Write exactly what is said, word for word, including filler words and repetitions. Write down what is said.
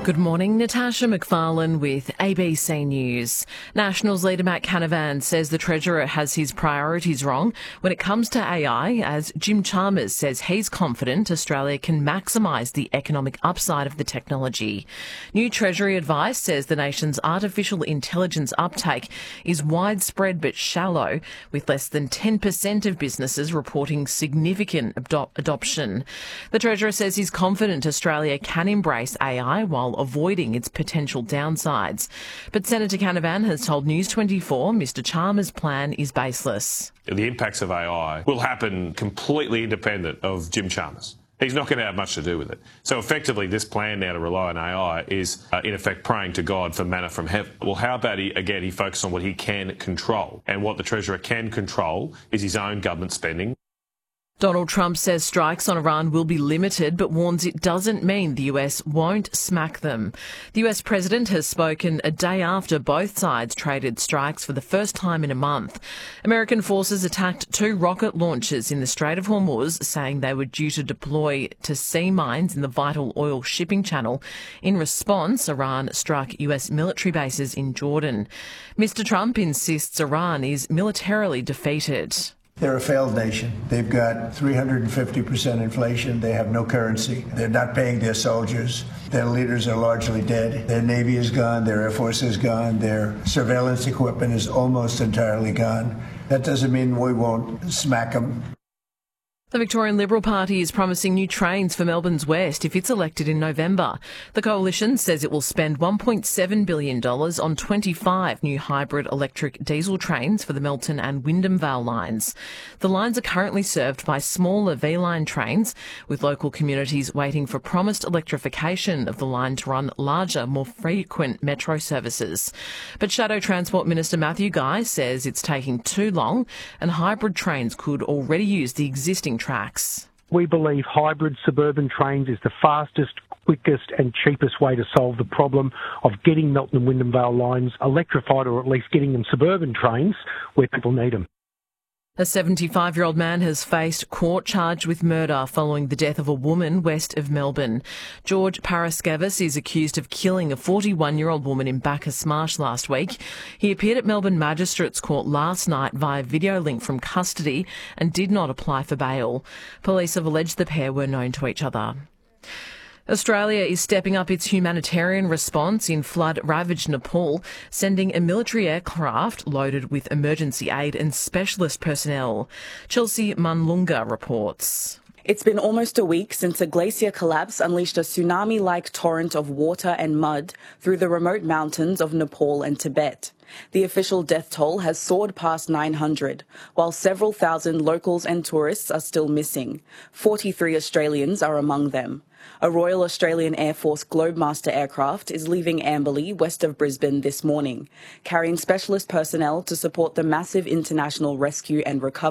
Good morning, Natasha McFarlane with A B C News. Nationals leader Matt Canavan says the Treasurer has his priorities wrong when it comes to A I, as Jim Chalmers says he's confident Australia can maximise the economic upside of the technology. New Treasury advice says the nation's artificial intelligence uptake is widespread but shallow, with less than ten percent of businesses reporting significant adop- adoption. The Treasurer says he's confident Australia can embrace A I while avoiding its potential downsides. But Senator Canavan has told News twenty-four Mr Chalmers' plan is baseless. The impacts of A I will happen completely independent of Jim Chalmers. He's not going to have much to do with it. So effectively, this plan now to rely on A I is, uh, in effect, praying to God for manna from heaven. Well, how about, he, again, he focuses on what he can control. And what the Treasurer can control is his own government spending. Donald Trump says strikes on Iran will be limited, but warns it doesn't mean the U S won't smack them. The U S president has spoken a day after both sides traded strikes for the first time in a month. American forces attacked two rocket launchers in the Strait of Hormuz, saying they were due to deploy to sea mines in the vital oil shipping channel. In response, Iran struck U S military bases in Jordan. Mr Trump insists Iran is militarily defeated. They're a failed nation. They've got three hundred fifty percent inflation. They have no currency. They're not paying their soldiers. Their leaders are largely dead. Their Navy is gone. Their Air Force is gone. Their surveillance equipment is almost entirely gone. That doesn't mean we won't smack them. The Victorian Liberal Party is promising new trains for Melbourne's West if it's elected in November. The coalition says it will spend one point seven billion dollars on twenty-five new hybrid electric diesel trains for the Melton and Wyndham Vale lines. The lines are currently served by smaller V-line trains, with local communities waiting for promised electrification of the line to run larger, more frequent metro services. But Shadow Transport Minister Matthew Guy says it's taking too long and hybrid trains could already use the existing tracks. We believe hybrid suburban trains is the fastest, quickest and cheapest way to solve the problem of getting Melton and Wyndham Vale lines electrified, or at least getting them suburban trains where people need them. A seventy-five-year-old man has faced court charged with murder following the death of a woman west of Melbourne. George Paraskevas is accused of killing a forty-one-year-old woman in Bacchus Marsh last week. He appeared at Melbourne Magistrates Court last night via video link from custody and did not apply for bail. Police have alleged the pair were known to each other. Australia is stepping up its humanitarian response in flood-ravaged Nepal, sending a military aircraft loaded with emergency aid and specialist personnel. Chelsea Manlunga reports. It's been almost a week since a glacier collapse unleashed a tsunami-like torrent of water and mud through the remote mountains of Nepal and Tibet. The official death toll has soared past nine hundred, while several thousand locals and tourists are still missing. forty-three Australians are among them. A Royal Australian Air Force Globemaster aircraft is leaving Amberley, west of Brisbane, this morning, carrying specialist personnel to support the massive international rescue and recovery